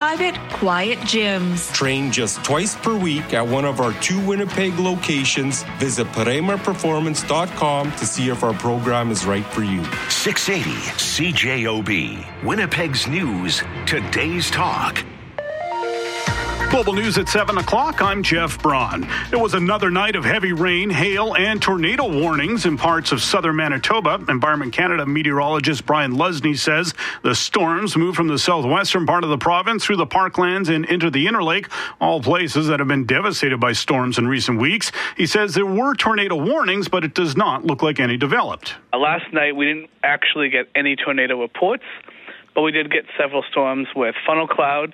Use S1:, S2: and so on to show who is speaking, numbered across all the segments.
S1: private, quiet gyms.
S2: Train just twice per week at one of our 2 Winnipeg locations. Visit ParemaPerformance.com to see if our program is right for you.
S3: 680 CJOB, Winnipeg's News, today's talk.
S4: Global News at 7 o'clock. I'm Jeff Braun. It was another night of heavy rain, hail, and tornado warnings in parts of southern Manitoba. Environment Canada meteorologist Brian Lusney says the storms moved from the southwestern part of the province through the parklands and into the Interlake, all places that have been devastated by storms in recent weeks. He says there were tornado warnings, but it does not look like any developed.
S5: Last night, we didn't actually get any tornado reports, but we did get several storms with funnel clouds,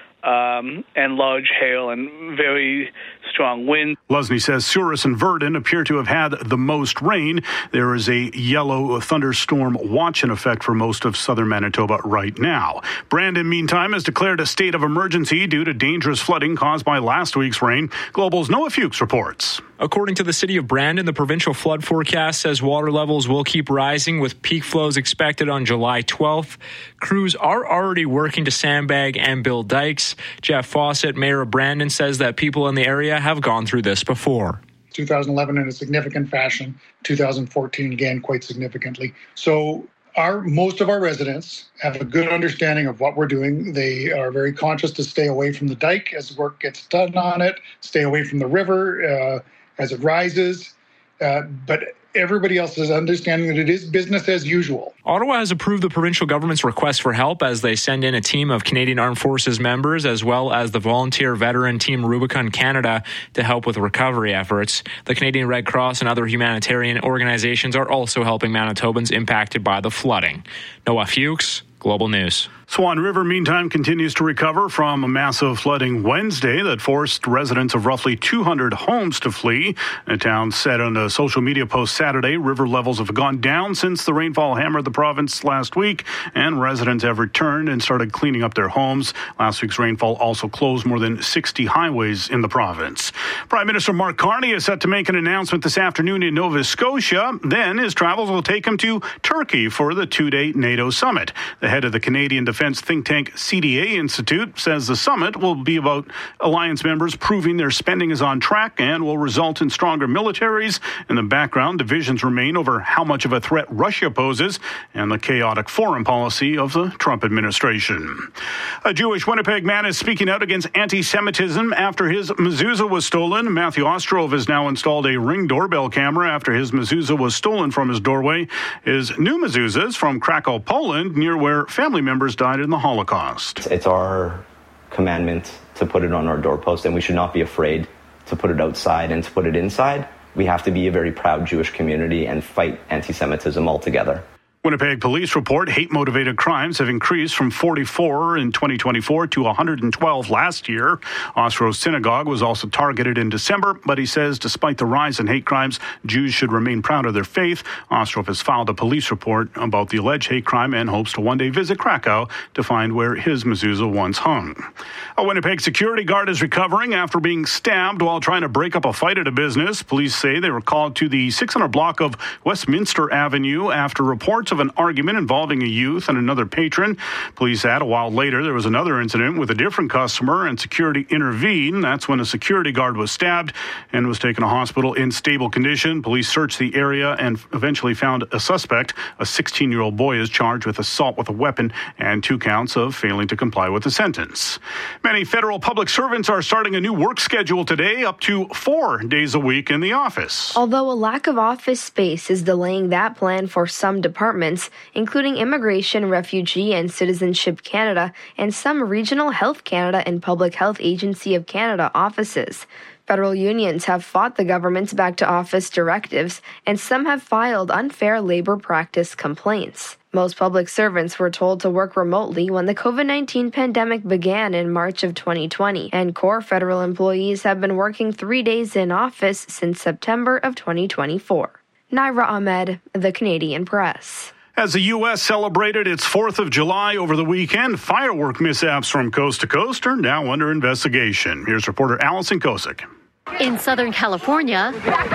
S5: and large hail and very strong wind.
S4: Lusney says Souris and Verdun appear to have had the most rain. There is a yellow thunderstorm watch in effect for most of southern Manitoba right now. Brandon, meantime, has declared a state of emergency due to dangerous flooding caused by last week's rain. Global's Noah Fuchs reports.
S6: According to the city of Brandon, the provincial flood forecast says water levels will keep rising with peak flows expected on July 12th. Crews are already working to sandbag and build dikes. Jeff Fawcett, mayor of Brandon, says that people in the area have gone through this before.
S7: 2011 in a significant fashion, 2014 again quite significantly. So most of our residents have a good understanding of what we're doing. They are very conscious to stay away from the dike as work gets done on it, stay away from the river as it rises, but everybody else is understanding that it is business as usual.
S6: Ottawa has approved the provincial government's request for help as they send in a team of Canadian Armed Forces members as well as the volunteer veteran team Rubicon Canada to help with recovery efforts. The Canadian Red Cross and other humanitarian organizations are also helping Manitobans impacted by the flooding. Noah Fuchs, Global News.
S4: Swan River, meantime, continues to recover from a massive flooding Wednesday that forced residents of roughly 200 homes to flee. The town said on a social media post Saturday, river levels have gone down since the rainfall hammered the province last week, and residents have returned and started cleaning up their homes. Last week's rainfall also closed more than 60 highways in the province. Prime Minister Mark Carney is set to make an announcement this afternoon in Nova Scotia. Then his travels will take him to Turkey for the 2-day NATO summit. The head of the Canadian Defence think tank CDA Institute says the summit will be about alliance members proving their spending is on track and will result in stronger militaries. In the background, divisions remain over how much of a threat Russia poses and the chaotic foreign policy of the Trump administration. A Jewish Winnipeg man is speaking out against anti-Semitism after his mezuzah was stolen. Matthew Ostrov has now installed a Ring doorbell camera after his mezuzah was stolen from his doorway. His new mezuzah is from Krakow, Poland, near where family members died in the Holocaust.
S8: It's our commandment to put it on our doorpost, and we should not be afraid to put it outside and to put it inside. We have to be a very proud Jewish community and fight anti-Semitism altogether.
S4: Winnipeg police report hate-motivated crimes have increased from 44 in 2024 to 112 last year. Ostro's synagogue was also targeted in December, but he says despite the rise in hate crimes, Jews should remain proud of their faith. Ostrov has filed a police report about the alleged hate crime and hopes to one day visit Krakow to find where his mezuzah once hung. A Winnipeg security guard is recovering after being stabbed while trying to break up a fight at a business. Police say they were called to the 600 block of Westminster Avenue after reports of an argument involving a youth and another patron. Police add a while later there was another incident with a different customer and security intervened. That's when a security guard was stabbed and was taken to hospital in stable condition. Police searched the area and eventually found a suspect. A 16-year-old boy is charged with assault with a weapon and 2 counts of failing to comply with the sentence. Many federal public servants are starting a new work schedule today, up to 4 days a week in the office.
S9: Although a lack of office space is delaying that plan for some departments, including Immigration, Refugee, and Citizenship Canada, and some Regional Health Canada and Public Health Agency of Canada offices. Federal unions have fought the government's back-to-office directives, and some have filed unfair labor practice complaints. Most public servants were told to work remotely when the COVID-19 pandemic began in March of 2020, and core federal employees have been working 3 days in office since September of 2024. Naira Ahmed, The Canadian Press.
S4: As the U.S. celebrated its 4th of July over the weekend, firework mishaps from coast to coast are now under investigation. Here's reporter Allison Kosick.
S10: In Southern California,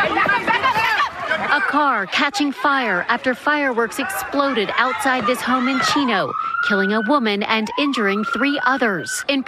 S10: a car catching fire after fireworks exploded outside this home in Chino, killing a woman and injuring 3 others. In